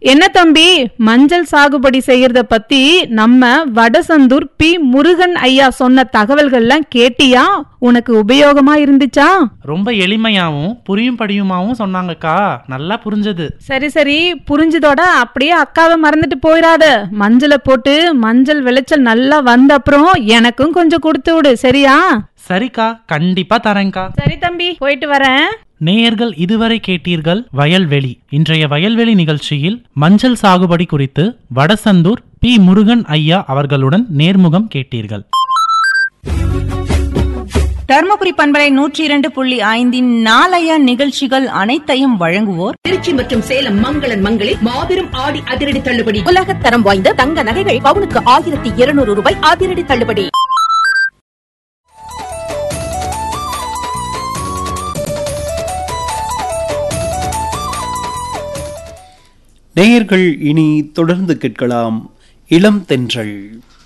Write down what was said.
என்ன தம்பி, மஞ்சள் சாகுபடி செய்யறத பத்தி நம்ம வடசந்தூர் பி முருகன் ஐயா சொன்ன தகவல்கள்லாம் கேட்டியா? உனக்கு உபயோகமா இருந்துச்சா? ரொம்ப எளிமையாவும் புரியும்படியுமாவும் சொன்னாங்கக்கா, நல்லா புரிஞ்சது. சரி சரி, புரிஞ்சதோட அப்படியே அக்காவை மறந்துட்டு போயிடாத. மஞ்சளை போட்டு மஞ்சள் விளைச்சல் நல்லா வந்த அப்புறம் எனக்கும் கொஞ்சம் கொடுத்து விடு, சரியா? சரிக்கா, கண்டிப்பா தரேன்க்கா. சரி தம்பி, போயிட்டு வரேன். நேயர்கள் இதுவரை கேட்டீர்கள் வயல்வெளி. இன்றைய வயல்வெளி நிகழ்ச்சியில் மஞ்சள் சாகுபடி குறித்து வடசந்தூர் பி முருகன் ஐயா அவர்களுடன் நேர்முகம் கேட்டீர்கள். தர்மபுரி பண்பலை 102.5 நாளைய நிகழ்ச்சிகள் அனைத்தையும் வழங்குவோர் திருச்சி மற்றும் சேலம் மங்களன் மங்களில் மாபெரும் ஆடி அதிரடி தள்ளுபடி. உலக தரம் வாய்ந்த தங்க நகைகள் பவுனுக்கு 1200 ரூபாய் அதிரடி தள்ளுபடி. நேயர்கள் இனி தொடர்ந்து கேட்கலாம் இளம் தென்றல்.